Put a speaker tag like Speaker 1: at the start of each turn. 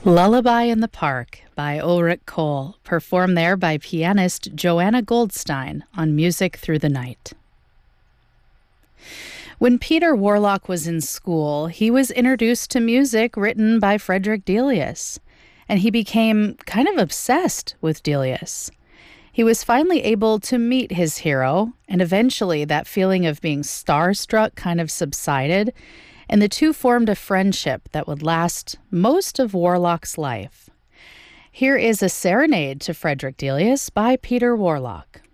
Speaker 1: Lullaby in the Park by Ulrich Kohl, performed there by pianist Joanna Goldstein on Music Through the Night. When Peter Warlock was in school, he was introduced to music written by Frederick Delius, and he became kind of obsessed with Delius. He was finally able to meet his hero, and eventually that feeling of being starstruck kind of subsided, and the two formed a friendship that would last most of Warlock's life. Here is a serenade to Frederick Delius by Peter Warlock.